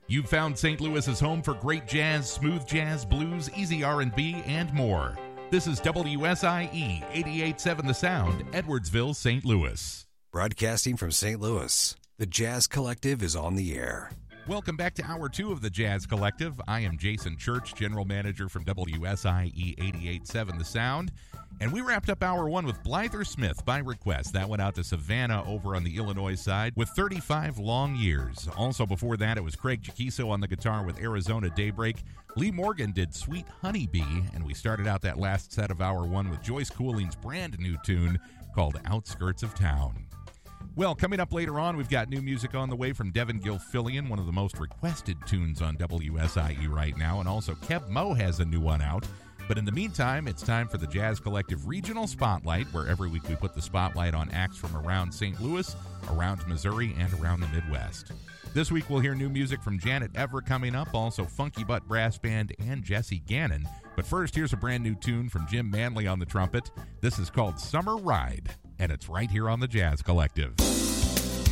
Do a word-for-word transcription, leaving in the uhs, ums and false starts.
You've found Saint Louis's home for great jazz, smooth jazz, blues, easy R and B, and more. This is W S I E eighty-eight point seven The Sound, Edwardsville, Saint Louis. Broadcasting from Saint Louis, the Jazz Collective is on the air. Welcome back to Hour two of the Jazz Collective. I am Jason Church, General Manager from W S I E eighty-eight point seven The Sound. And we wrapped up Hour one with Blyther Smith by request. That went out to Savannah over on the Illinois side with thirty-five long years. Also before that, it was Craig Chiquiso on the guitar with Arizona Daybreak. Lee Morgan did Sweet Honeybee. And we started out that last set of Hour one with Joyce Cooling's brand new tune called Outskirts of Town. Well, coming up later on, we've got new music on the way from Devin Gilfillian, one of the most requested tunes on W S I E right now. And also Kev Moe has a new one out. But in the meantime, it's time for the Jazz Collective Regional Spotlight, where every week we put the spotlight on acts from around Saint Louis, around Missouri, and around the Midwest. This week we'll hear new music from Janet Ever coming up, also Funky Butt Brass Band and Jesse Gannon. But first, here's a brand new tune from Jim Manley on the trumpet. This is called Summer Ride, and it's right here on the Jazz Collective.